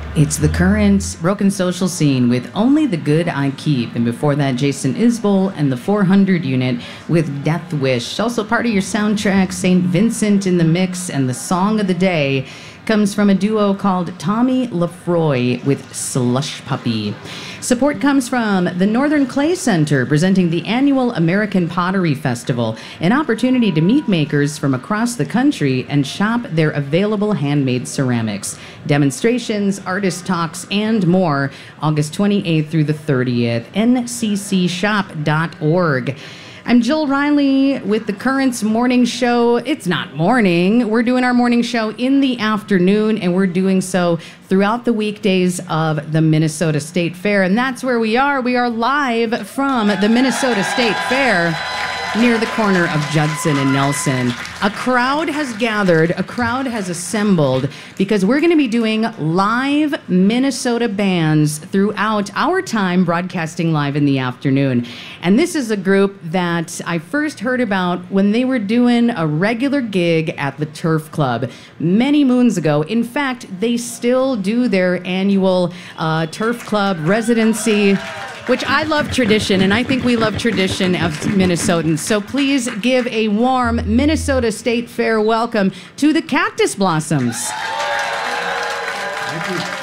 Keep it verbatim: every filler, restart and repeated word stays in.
It's the current Broken Social Scene with Only the Good I Keep. And before that, Jason Isbell and the four hundred Unit with Death Wish. Also part of your soundtrack, Saint Vincent in the Mix, and the song of the day comes from a duo called Tommy Lafroy with Slush Puppy. Support comes from the Northern Clay Center, presenting the annual American Pottery Festival, an opportunity to meet makers from across the country and shop their available handmade ceramics. Demonstrations, artist talks, and more, August twenty-eighth through the thirtieth, N C C shop dot org. I'm Jill Riley with the Currents Morning Show. It's not morning. We're doing our morning show in the afternoon, and we're doing so throughout the weekdays of the Minnesota State Fair. And that's where we are. We are live from the Minnesota State Fair near the corner of Judson and Nelson. A crowd has gathered, a crowd has assembled, because we're going to be doing live Minnesota bands throughout our time broadcasting live in the afternoon. And this is a group that I first heard about when they were doing a regular gig at the Turf Club many moons ago. In fact, they still do their annual uh, Turf Club residency, which I love tradition, and I think we love tradition as Minnesotans. So please give a warm Minnesota State Fair welcome to the Cactus Blossoms. Thank you.